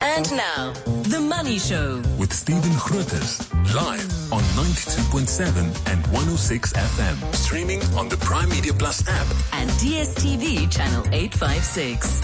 And now, The Money Show. With Stephen Grootes, live on 92.7 and 106 FM. Streaming on the Prime Media Plus app. And DSTV channel 856.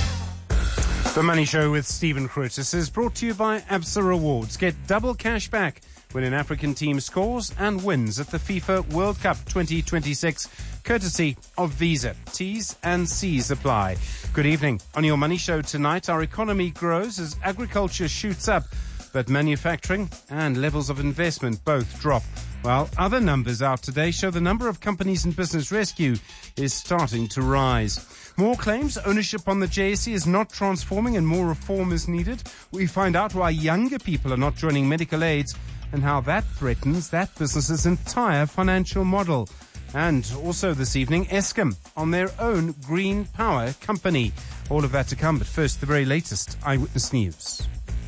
The Money Show with Stephen Grootes is brought to you by Absa Rewards. Get double cash back when an African team scores and wins at the FIFA World Cup 2026, courtesy of Visa. T's and C's apply. Good evening. On your Money Show tonight, our economy grows as agriculture shoots up, but manufacturing and levels of investment both drop. While other numbers out today show the number of companies in business rescue is starting to rise. More claims ownership on the JSE is not transforming and more reform is needed. We find out why younger people are not joining medical aids and how that threatens that business's entire financial model. And also this evening, Eskom on their own green power company. All of that to come, but first, the very latest Eyewitness News.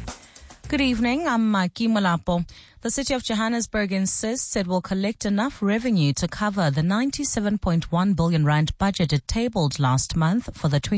Good evening, I'm Maki Malapo. The City of Johannesburg insists it will collect enough revenue to cover the 97.1 billion rand budget it tabled last month for the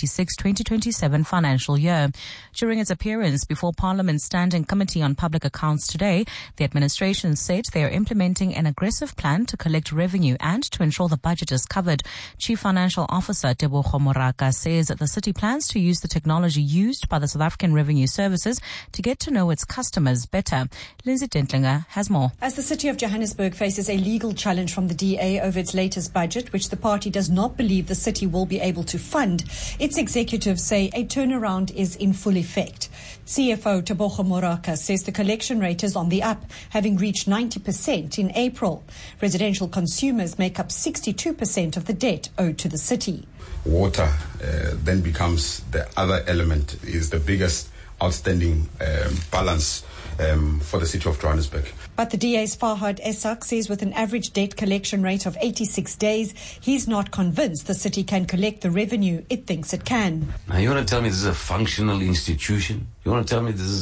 2026-2027 financial year. During its appearance before Parliament's Standing Committee on Public Accounts today, the administration said they are implementing an aggressive plan to collect revenue and to ensure the budget is covered. Chief Financial Officer Tebogo Moraka says that the city plans to use the technology used by the South African Revenue Services to get to know its customers better. Lindsay Dentlinger has more. As the City of Johannesburg faces a legal challenge from the DA over its latest budget, which the party does not believe the city will be able to fund, its executives say a turnaround is in full effect. CFO Tebogo Moraka says the collection rate is on the up, having reached 90% in April. Residential consumers make up 62% of the debt owed to the city. Water then becomes the other element, is the biggest outstanding balance for the City of Johannesburg. But the DA's Farhad Esak says with an average debt collection rate of 86 days, he's not convinced the city can collect the revenue it thinks it can. Now you want to tell me this is a functional institution? You want to tell me this is